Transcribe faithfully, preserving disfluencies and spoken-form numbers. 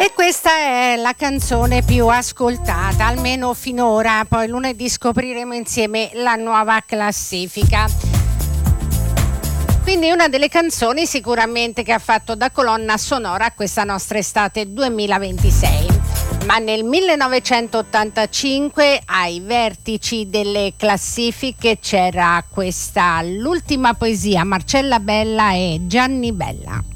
E questa è la canzone più ascoltata, almeno finora. Poi lunedì scopriremo insieme la nuova classifica. Quindi una delle canzoni sicuramente che ha fatto da colonna sonora questa nostra estate duemilaventisei. Ma nel millenovecentottantacinque ai vertici delle classifiche c'era questa, l'ultima poesia, Marcella Bella e Gianni Bella.